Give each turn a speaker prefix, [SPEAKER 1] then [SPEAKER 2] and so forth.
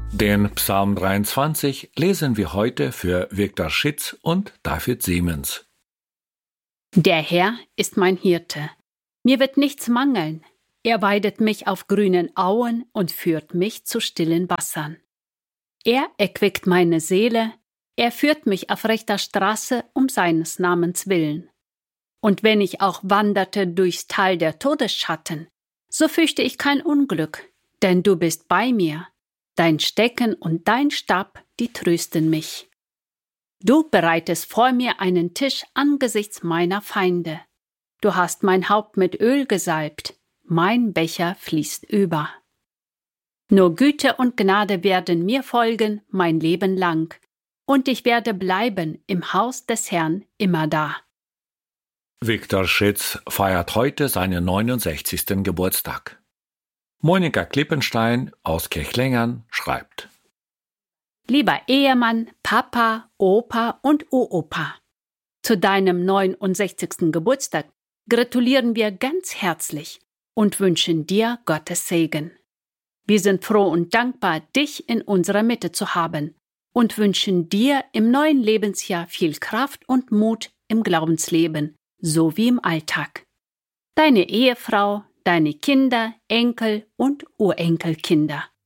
[SPEAKER 1] Den Psalm 23 lesen wir heute für Viktor Schitz und David Siemens.
[SPEAKER 2] Der Herr ist mein Hirte. Mir wird nichts mangeln. Er weidet mich auf grünen Auen und führt mich zu stillen Wassern. Er erquickt meine Seele, er führt mich auf rechter Straße um seines Namens willen. Und wenn ich auch wanderte durchs Tal der Todesschatten, so fürchte ich kein Unglück, denn du bist bei mir. Dein Stecken und dein Stab, die trösten mich. Du bereitest vor mir einen Tisch angesichts meiner Feinde. Du hast mein Haupt mit Öl gesalbt, mein Becher fließt über. Nur Güte und Gnade werden mir folgen mein Leben lang, und ich werde bleiben im Haus des Herrn immerdar.
[SPEAKER 1] Viktor Schitz feiert heute seinen 69. Geburtstag. Monika Klippenstein aus Kirchlengern schreibt:
[SPEAKER 2] Lieber Ehemann, Papa, Opa und Uropa, zu deinem 69. Geburtstag gratulieren wir ganz herzlich und wünschen dir Gottes Segen. Wir sind froh und dankbar, dich in unserer Mitte zu haben und wünschen dir im neuen Lebensjahr viel Kraft und Mut im Glaubensleben sowie im Alltag. Deine Ehefrau, deine Kinder, Enkel und Urenkelkinder.